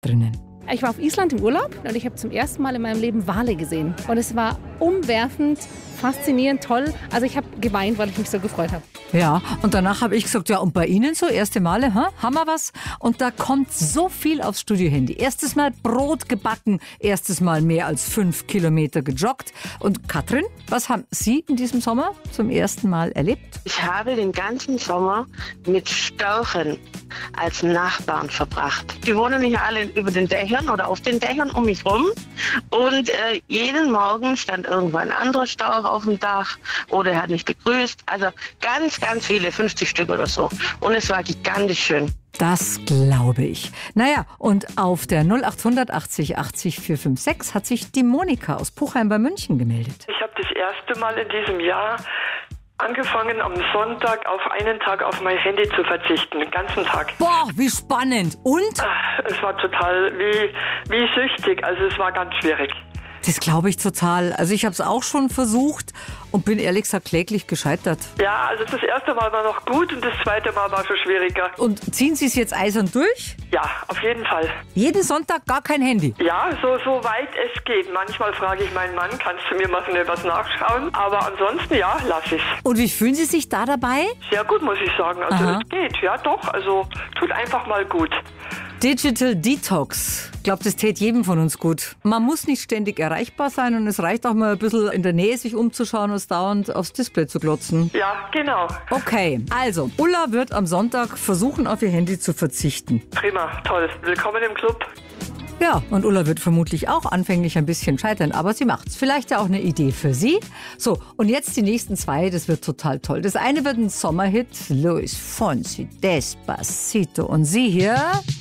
drinnen? Ich war auf Island im Urlaub und ich habe zum ersten Mal in meinem Leben Wale gesehen. Und es war umwerfend, faszinierend, toll. Also ich habe geweint, weil ich mich so gefreut habe. Ja, und danach habe ich gesagt, ja, und bei Ihnen so, erste Male, haben wir was? Und da kommt so viel aufs Studiohandy. Erstes Mal Brot gebacken, erstes Mal mehr als 5 Kilometer gejoggt. Und Katrin, was haben Sie in diesem Sommer zum ersten Mal erlebt? Ich habe den ganzen Sommer mit Störchen als Nachbarn verbracht. Die wohnen hier alle über den Dächern oder auf den Dächern um mich rum. Und jeden Morgen stand irgendwo ein anderer Storch auf dem Dach oder er hat mich begrüßt. Also ganz viele, 50 Stück oder so. Und es war gigantisch schön. Das glaube ich. Naja, und auf der 0800 80 80 456 hat sich die Monika aus Puchheim bei München gemeldet. Ich habe das erste Mal in diesem Jahr angefangen, am Sonntag auf einen Tag auf mein Handy zu verzichten, den ganzen Tag. Boah, wie spannend. Und? Es war total wie süchtig, also es war ganz schwierig. Das glaube ich total. Also ich habe es auch schon versucht und bin ehrlich gesagt kläglich gescheitert. Ja, also das erste Mal war noch gut und das zweite Mal war schon schwieriger. Und ziehen Sie es jetzt eisern durch? Ja, auf jeden Fall. Jeden Sonntag gar kein Handy? Ja, so weit es geht. Manchmal frage ich meinen Mann, kannst du mir mal schnell was nachschauen? Aber ansonsten, ja, lass ich's. Und wie fühlen Sie sich da dabei? Sehr gut, muss ich sagen. Also es geht, ja doch. Also tut einfach mal gut. Digital Detox. Ich glaube, das täte jedem von uns gut. Man muss nicht ständig erreichbar sein und es reicht auch mal ein bisschen in der Nähe sich umzuschauen, als dauernd aufs Display zu glotzen. Ja, genau. Okay, also Ulla wird am Sonntag versuchen, auf ihr Handy zu verzichten. Prima, toll. Willkommen im Club. Ja, und Ulla wird vermutlich auch anfänglich ein bisschen scheitern, aber sie macht's. Vielleicht ja auch eine Idee für Sie. So, und jetzt die nächsten zwei, das wird total toll. Das eine wird ein Sommerhit, Luis Fonsi, Despacito. Und Sie hier...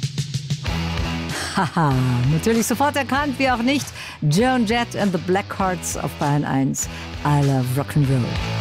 Haha, natürlich sofort erkannt, wie auch nicht. Joan Jett and the Blackhearts auf Bayern 1. I love Rock'n'Roll.